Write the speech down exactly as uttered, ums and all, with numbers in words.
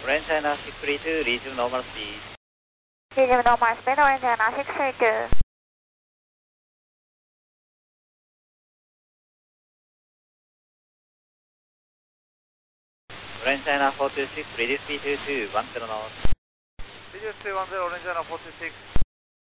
Orange China six three two, resume normal speed. Resume normal speed, Orange China six three two. Orange China four two six, reduce speed two two, one zero knots. Reduce two one zero, Orange China four two six.